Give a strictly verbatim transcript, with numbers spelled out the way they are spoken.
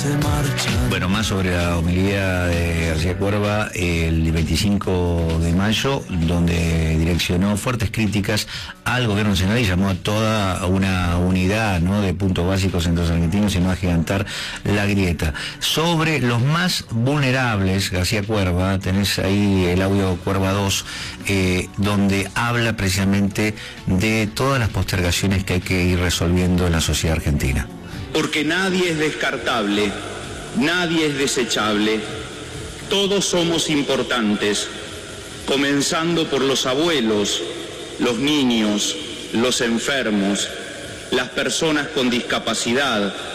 Bueno, más sobre la homilía de García Cuerva el veinticinco de mayo, donde direccionó fuertes críticas al gobierno nacional y llamó a toda una unidad, ¿no?, de puntos básicos entre los argentinos y no agigantar la grieta. Sobre los más vulnerables, García Cuerva, tenés ahí el audio Cuerva dos, eh, donde habla precisamente de todas las postergaciones que hay que ir resolviendo en la sociedad argentina. Porque nadie es descartable, nadie es desechable, todos somos importantes, comenzando por los abuelos, los niños, los enfermos, las personas con discapacidad,